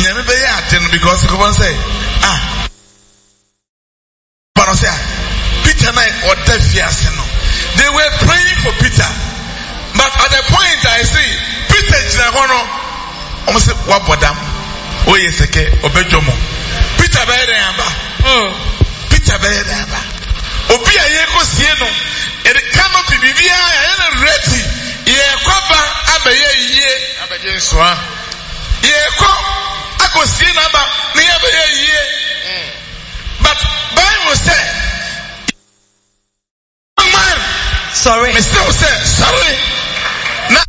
nyame be ya aten because come on say but say Peter na oda fiase no. They were praying for Peter, but at the point I see Peter jina hono almost say what bodam o yeseke obejomo Peter be there amba Peter be there amba obi aye ko sie no e cannot be bibia ya ready ye kwaba abaye yie abaje nsoa ye ko akosie na ba ne abaye yie but Bible say sorry. Mr. Sorry.